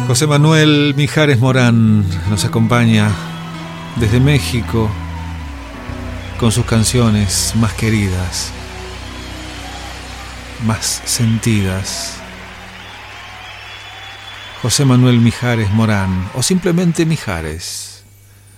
José Manuel Mijares Morán nos acompaña desde México con sus canciones más queridas, más sentidas. José Manuel Mijares Morán, o simplemente Mijares.